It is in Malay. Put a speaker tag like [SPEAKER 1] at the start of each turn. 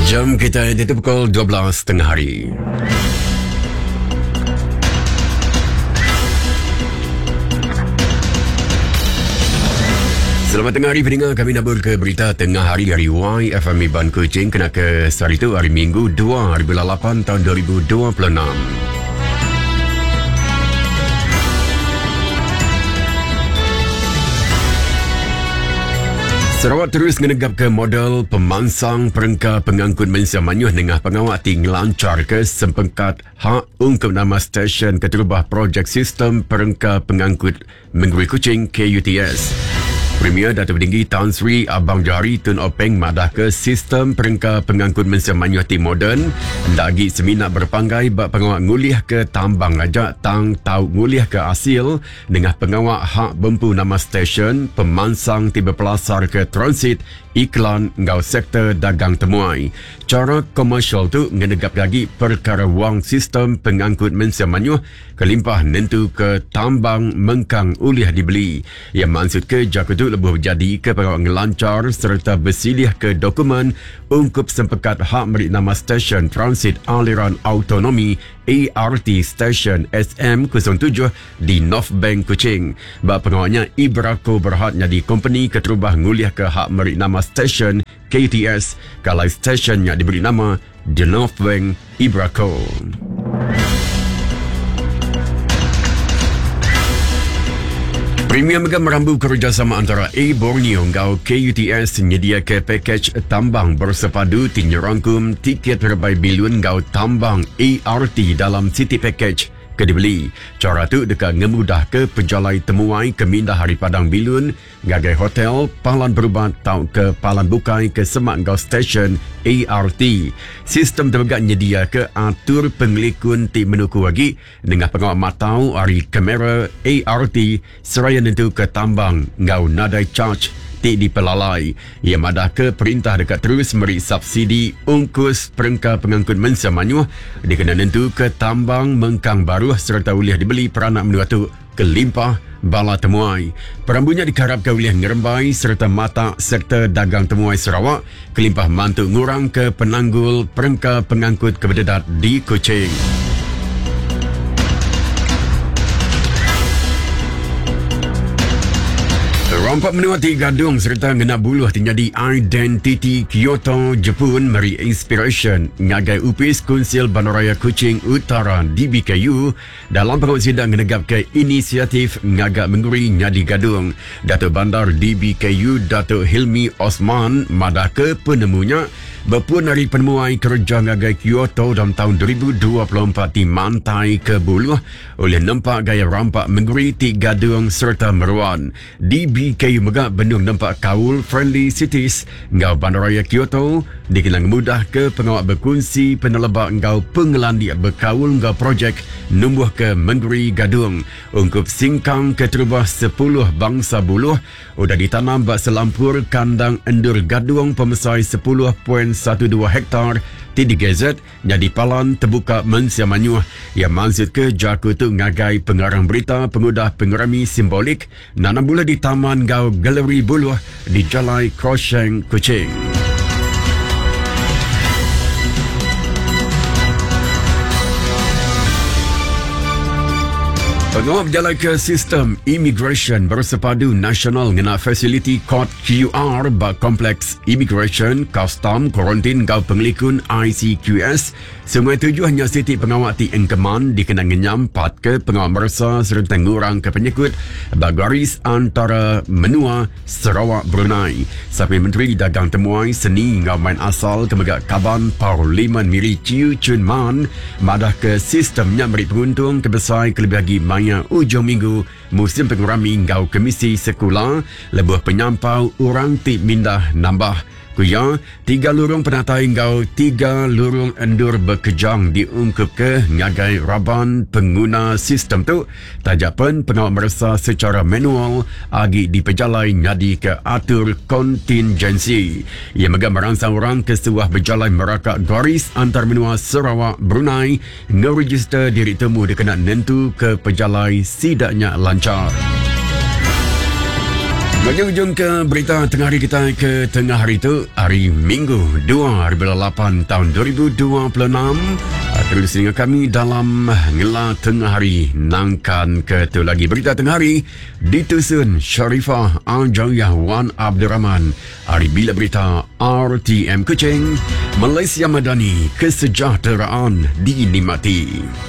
[SPEAKER 1] Jam kita di pukul 12 tengah hari. Selamat tengah hari pendengar, kami nak ke berita tengah hari dari YFM Ban Kuching kena ke hari itu hari Minggu 2 hari bulan 8 tahun 2026. Sarawak terus menegap ke model pemansang perengka pengangkut Malaysia Manyuh dengan pengawal lancar ke sempengkat hak ungkup nama stesen keterubah projek sistem perengka pengangkut Mengguri Kuching KUTS. Premier Datuk Tinggi Tan Sri Abang Jari Tun Openg madah ke sistem perengka pengangkut Malaysia Manyuh ti moden lagi seminat berpanggai bak pengawal nguliah ke tambang ajak tang tau nguliah ke asil dengan pengawal hak bempu nama stesen pemansang tiba pelasar ke transit iklan ngau sektor dagang temuai. Cara komersial tu menegap lagi perkara wang sistem pengangkut Malaysia Manyuh kelimpah nentu ke tambang mengkang uliah dibeli. Yang maksud ke jaku tu lebih jadi ke pengawal ngelancar serta bersilih ke dokumen ungkup sempekat hak merik nama stesen transit aliran autonomi ART Station SM07 di North Bank Kuching. Bak pengawalnya Ibrako berhad jadi company keterubah nguliah ke hak merik nama stesen KTS kalau stationnya diberi nama The North Bank Ibrako. Premier Mega merambu kerjasama antara A Borneo ngau KUTS nyedia ke pakej tambang bersepadu tinyerangkum tiket berbai bilion ngau tambang ART dalam City Package ke dibeli. Cara tu dekat ngemudah ke pejalai temuai ke minda hari padang bilun ngagai hotel palan berubat tau ke palan bukai ke semak ngau stesen ART. Sistem terbegak nyedia ke atur pengelikun ti menuku lagi dengan pengawal matau hari kamera ART seraya nentu ke tambang ngau nadai charge ti dipelalai. Ia madah ke perintah dekat terus meri subsidi ungkus perengka pengangkut Malaysia Manyuh dikena nentu ke tambang mengkang baru serta uliah dibeli peranak menua tu kelimpah bala temuai. Perambunya diharapkan uliah ngerembai serta mata sektor dagang temuai Sarawak kelimpah mantu ngurang ke penanggul perengka pengangkut kebededat di Kuching. Rompak menua ti gadung serta ngena buluh tinggali identiti Kyoto Jepun meri inspiration ngagai upis Kunsil Bandaraya Kuching Utara DBKU dalam pengawal sidang menegap ke inisiatif ngagak mengguri nyadi gadung. Datuk Bandar DBKU Datuk Hilmi Osman madah ke penemunya berpun hari penemuai kerja ngagai Kyoto dalam tahun 2024 di Mantai ke Buluh oleh nampak gaya rampak mengguri ti gadung serta meruan. DBKU megak benung nampak kaul friendly cities ngau Bandaraya Kyoto dikenang mudah ke pengawal berkunci penelebak ngau pengelandi berkaul ngau projek numbuh ke mengguri gadung ungkup singkang ke terubah 10 bangsa buluh udah ditanam bak selampur kandang endur gadung pemesai 10.12 hektar ti digezet jadi palan terbuka Malaysia Manyuh. Yang maksud ke jaku tu ngagai pengarang berita pengudah pengerami simbolik nanam bula di taman ngau galeri buluh di Jalai Krosheng Kuching. Pengawal berjalan ke sistem immigration bersepadu nasional ngena fasiliti kod QR bak kompleks immigration, custom, kuarantin ngau pengelikun ICQS. Semua tujuannya siti pengawal ti engkeman dikenang ngenyam pat ke pengawal merasa serta ngurang ke penyekut bagaris antara menua Sarawak Brunei. Sapi Menteri Dagang Temuai Seni ngau main asal kemegak Kaban Parlimen Miri Chiu Chun Man madah ke sistemnya beri penguntung kebesai kelebih maya ujung minggu musim pengurami ngau Komisi Sekular lebuh penyampau orang ti mindah nambah. Kuya, 3 lurung penatai ngau 3 lurung endur berkejang diungkup ke ngagai raban pengguna sistem tu. Tajapan pengawal merasa secara manual agi dipejalai nyadi ke atur kontingensi. Ia megah merangsang orang ke sebuah berjalan merakak garis antar menua Sarawak Brunei ngeregister diri temu dikena nentu ke pejalai sidaknya lancar. Menjunjung ke berita tengah hari kita ke tengah hari itu, hari Minggu 2/8 tahun 2026. Terus dengan kami dalam Ngela Tengah Hari. Nangkan ke tu lagi berita tengah hari ditusun Sharifah Al-Jawiyah Wan Abdul Rahman. Hari bila berita RTM Kuching, Malaysia Madani, kesejahteraan dinikmati.